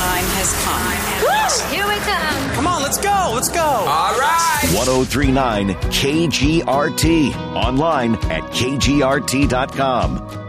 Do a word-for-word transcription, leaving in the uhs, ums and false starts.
time has come. Woo! Here we come. Come on, let's go. Let's go. All right. ten thirty-nine K G R T. Online at K G R T dot com.